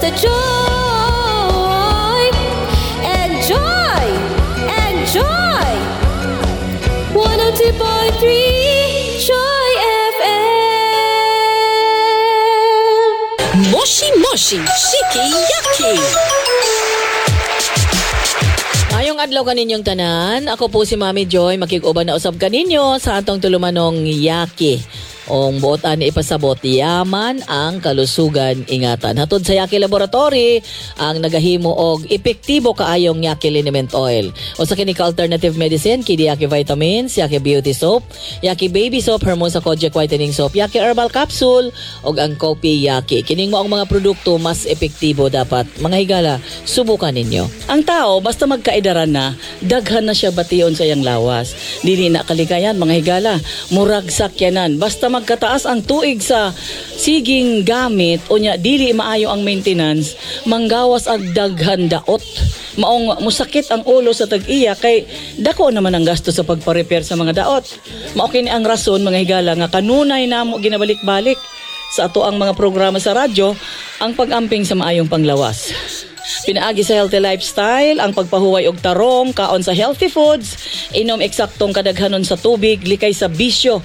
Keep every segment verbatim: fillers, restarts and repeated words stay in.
joy. Enjoy! Enjoy! one oh two point three Joy F M. Moshi Moshi Shiki Yaki. Ayong adlaw kaninyong tanan, ako po si Mami Joy, makig-uban na usab kaninyo sa atong tulumanong Yaki. Ong buotan ni ipasabot, yaman ang kalusugan ingatan. Hatod sa Yaki Laboratory ang nagahimo og epektibo kaayong Yaki Liniment Oil. O sa kini ka alternative medicine, kidi Yaki Vitamins, Yaki Beauty Soap, Yaki Baby Soap, Hermosa Kojic Whitening Soap, Yaki Herbal Capsule, og ang Kopi Yaki. Kining mo ang mga produkto mas epektibo dapat. Mga higala, subukan ninyo. Ang tao, basta magkaidaran na, daghan na siya bation sa iyang lawas. Dili na kaligayan, mga higala, murag sakyanan. Basta magkataas ang tuig sa siging gamit o nya dili maayo ang maintenance, manggawas ang daghan daot. Maong musakit ang ulo sa tag-iya kay dako naman ang gasto sa pagpa-repair sa mga daot. Mao kini ang rason, mga higala, nga kanunay namo ginabalik-balik sa ato ang mga programa sa radyo ang pag-amping sa maayong panglawas. Pinaagi sa healthy lifestyle, ang pagpahuway og tarong, kaon sa healthy foods, inom eksaktong kadaghanon sa tubig, likay sa bisyo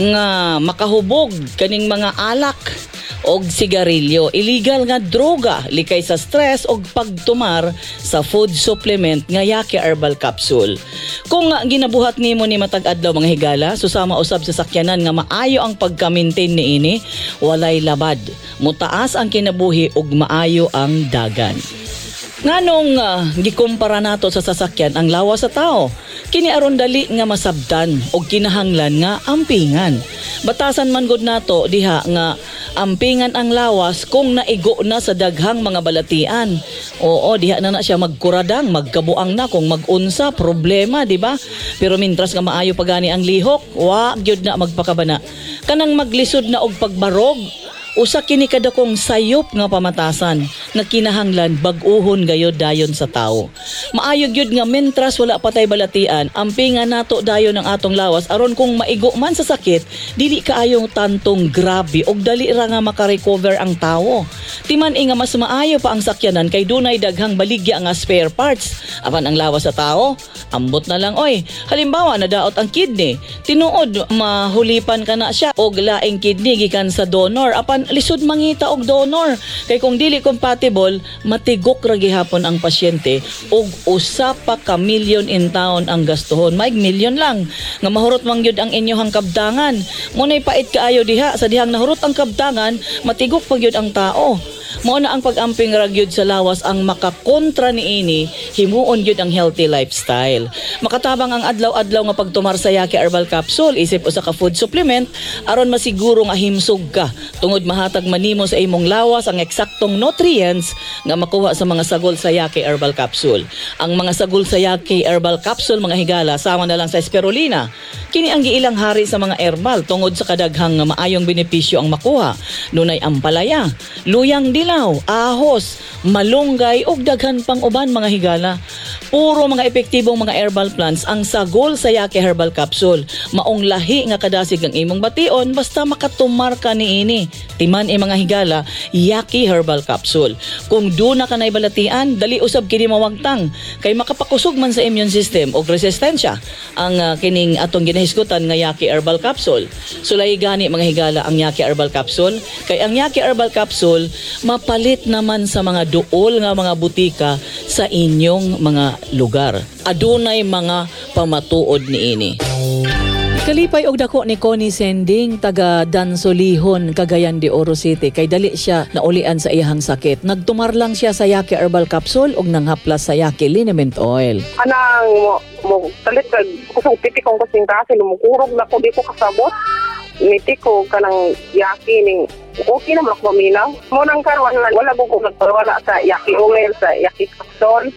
nga makahubog kaning mga alak og sigarilyo, illegal nga droga, likay sa stress og pagtumar sa food supplement nga Yaki Herbal Capsule. Kung nga ginabuhat nimo ni matag adlaw, mga higala, susama usab sa sakyanan nga maayo ang pagka-maintain niini, walay labad, mutaas ang kinabuhi ug maayo ang dagan. Nganong uh, gikumpara nato sa sasakyan ang lawas sa tao, kini aron dali nga masabtan og kinahanglan nga ampingan. Batasan man gud nato diha nga ampingan ang lawas kung naigo na sa daghang mga balatian. Oo, diha na na siya magkuradang, magkabuang na kung magunsa problema, di ba? Pero mintras nga maayo pagani ang lihok, wa gyud na magpakabana. Kanang maglisod na og pagbarog, usa kini kadakong sayop nga pamatasan nga kinahanglan bag-uhon gayod dayon sa tawo. Maayo gyud nga mentras wala patay balatian, ampingan nato dayon ang atong lawas aron kung maigo man sa sakit, dili kaayong tantong grabe og dali ra nga makarecover ang tawo. Timan nga mas maayo pa ang sakyanan kay dunay daghang baligya nga spare parts. Apan ang lawas sa tawo, ambot na lang oy. Halimbawa nadaot ang kidney, tinuod mahulipan kana siya og laing kidney gikan sa donor, apan lisod mangita og donor. Kay kung dili compatible, matigok ra gihapon ang pasyente og usa pa ka milyon in taon ang gastuhon. Maig milyon lang nga mahurot man gyud ang inyong kabdangan. Munay pait kaayo diha sa dihang nahurot ang kabdangan, matigok pa gyud ang tao. Mao na ang pag-amping ra gyud sa lawas ang makakontra niini, himuon gyud ang healthy lifestyle. Makatabang ang adlaw-adlaw nga pagtumar sa Yaki Herbal Capsule, isip usa ka food supplement aron masiguro nga himsog ka tungod mahatag manimo sa imong lawas ang eksaktong nutrients nga makuha sa mga sagol sa Yaki Herbal Capsule. Ang mga sagol sa Yaki Herbal Capsule, mga higala, sama na lang sa spirulina. Kini ang giilang hari sa mga herbal tungod sa kadaghang maayong benepisyo ang makuha. Dunay ampalaya, luyang dilaw, ahos, malunggay ug daghan pang uban, mga higala. Puro mga epektibong mga herbal plants ang sagol sa Yaki Herbal Capsule. Maong lahi nga kadasig ang imong bation basta makatumar ka niini. Timan e mga higala, Yaki Herbal Capsule. Kung duna ka nay balatian, dali usab kini mawagtang kay makapakusog man sa immune system og resistensya ang uh, kining atong ginahisgutan nga Yaki Herbal Capsule. Sulay gani, mga higala, ang Yaki Herbal Capsule kay ang Yaki Herbal Capsule mapalit naman sa mga duol nga mga butika sa inyong mga lugar. Adunay mga pamatuod niini. Kalipay og dako ni Connie Sending, taga Dansolihon, Cagayan de Oro City, kay dali siya naulian sa iyang sakit. Nagtumar lang siya sa Yaki Herbal Capsule og nanghaplas sa Yaki Liniment Oil. Anang mo, mo talit kag kusang pipi kong kasing kasi lumukurog na ko di ko kasabot. Niti ko kanang Yaki ning okay naman ako maminaw. Mo nang karon wala ko ko nagpawala sa Yaki oil, sa Yaki Capsule.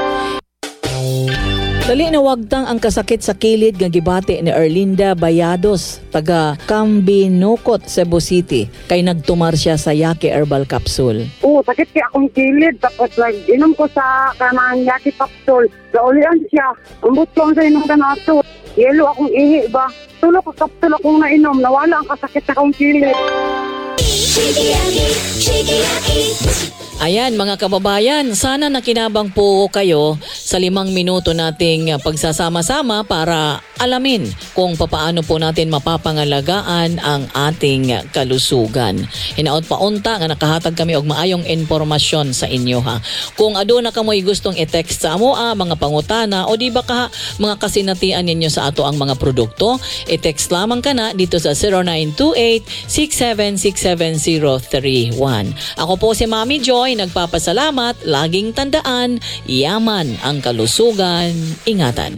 Dali na wagtang ang kasakit sa kilid nga gibati ni Erlinda Bayados, taga Cambinocot, Cebu City, kay nagtumar siya sa Yaki Herbal Capsule. Oo, sakit kaya akong kilid. Tapos nag-inom ko sa kanang Yaki Capsule. Naulian siya. Ambot ko ang sa inom ka na ito. Yelo akong ihi ba? Tulo ko kapsul akong nainom. Nawala ang kasakit sa akong kilid. Ayan mga kababayan, sana nakinabang po kayo sa limang minuto nating pagsasama-sama para alamin kung papaano po natin mapapangalagaan ang ating kalusugan. Hinaot paunta nga nakahatag kami og maayong informasyon sa inyo ha. Kung aduna kamoy gustong i-text sa amo ah, mga pangutana o di ba ka mga kasinatian ninyo sa ato ang mga produkto, i-text lamang ka na dito sa zero nine two eight, six seven six seven zero three one. Ako po si Mami Joy, nagpapasalamat, laging tandaan, yaman ang kalusugan, ingatan.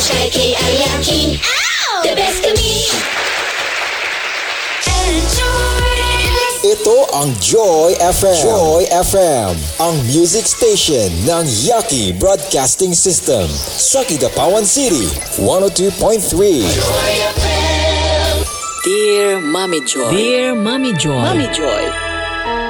The best of me. Enjoy. Ito ang Joy F M. Joy F M, ang music station ng Yaki Broadcasting System sa Kidapawan City, one oh two point three. Dear Mami Joy. Dear Mami Joy. Mami Joy.